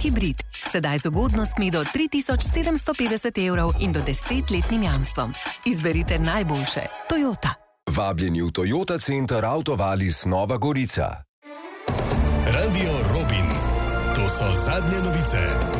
hibrid. Sedaj z ugodnostmi do 3750 € in do 10-letnim jamstvom. Izberite najboljše. Toyota. Vabljeni v Toyota Center Autovalis Nova Gorica. Radio Robin. To so zadnje novice.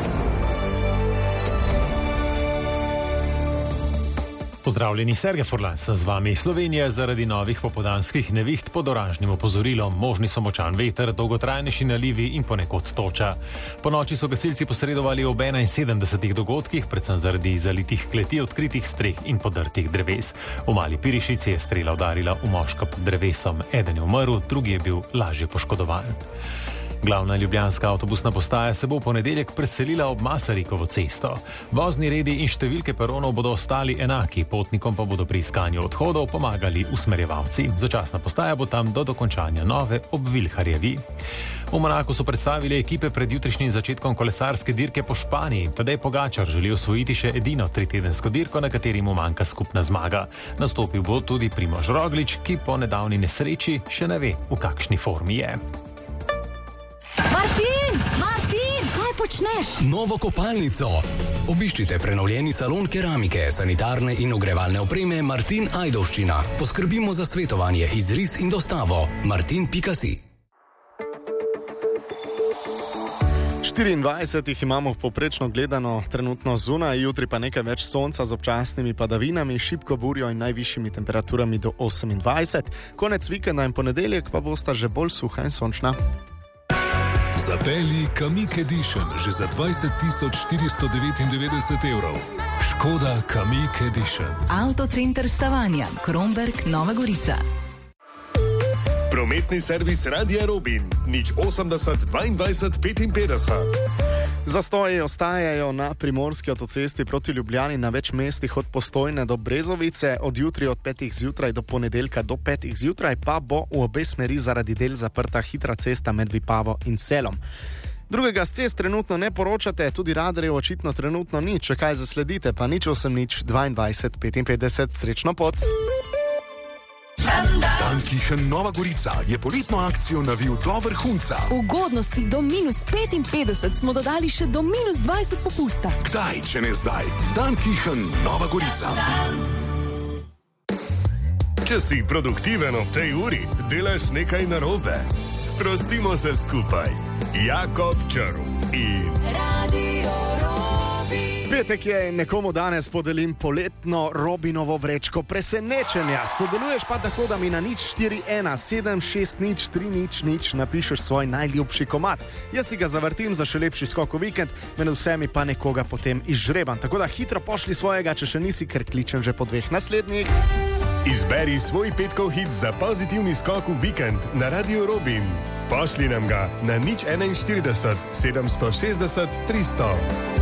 Pozdravljeni, Sergej Furlan sem z vami. Slovenija zaradi novih popoldanskih neviht pod oranžnim opozorilom. Možni so močan veter, dolgotrajnejši nalivi in ponekod toča. Po noči so gasilci posredovali ob 71 dogodkih, predvsem zaradi zalitih kleti, odkritih streh in podrtih dreves. V Mali Pirišici je strela udarila v moška pod drevesom. Eden je umrl, drugi je bil lažje poškodovan. Glavna ljubljanska avtobusna postaja se bo v ponedeljek preselila ob Masarikovo cesto. Vozni redi in številke peronov bodo ostali enaki, potnikom pa bodo pri iskanju odhodov pomagali usmerjevalci. Začasna postaja bo tam do dokončanja nove ob Vilharjevi. V Monaku so predstavili ekipe pred jutrišnjim začetkom kolesarske dirke po Španiji. Tadej Pogačar želi osvojiti še edino tritedensko dirko, na kateri mu manjka skupna zmaga. Nastopil bo tudi Primož Roglič, ki po nedavni nesreči še ne ve, v kakšni formi je. Martin, kaj počneš? Novo kopalnico. Obiščite prenovljeni salon keramike, sanitarne in ogrevalne opreme Martin Ajdovščina. Poskrbimo za svetovanje, izris in dostavo. Martin.si 24 imamo poprečno gledano trenutno zunaj, jutri pa nekaj več sonca z občasnimi padavinami, šibko burjo in najvišjimi temperaturami do 28. Konec vikenda in ponedeljek pa bosta že bolj suha in sončna. Zapelji Kamiq Edition že za 20.499 €. Škoda Kamiq Edition. Avtocenter Stavanja, Kromberk, Nova Gorica. Prometni servis Radia Robin. 080 22 55. Zastoji ostajajo na primorski avtocesti proti Ljubljani na več mestih od Postojne do Brezovice, od jutri od 5 zjutraj do ponedeljka do 5 zjutraj pa bo v obe smeri zaradi del zaprta hitra cesta med Vipavo in Selom. Drugega s cest trenutno ne poročate, tudi radarjev očitno trenutno ni, če kaj zasledite, pa 080 22 55, srečno pot. Dankichen Nova Gorica je poletno akcijo navil do vrhunca. Ugodnosti do -55 smo dodali še do -20 popusta. Kdaj, če ne zdaj? Dankichen Nova Gorica. Če si produktiven ob tej uri, delaš nekaj narobe. Sprostimo se skupaj. Jakob Črv in Radio Robin. Petek je in nekomu danes podelim poletno Robinovo vrečko presenečenja. Sodeluješ pa tako, da mi na 041 760 300 napišeš svoj najljubši komad. Jaz ti ga zavrtim za še lepši skok v vikend, med vsemi pa nekoga potem izžrebam. Tako da hitro pošli svojega, če še nisi, ker kličem že po 2 naslednjih. Izberi svoj petkov hit za pozitivni skok v vikend na Radio Robin. Pošli nam ga na 041 760 300.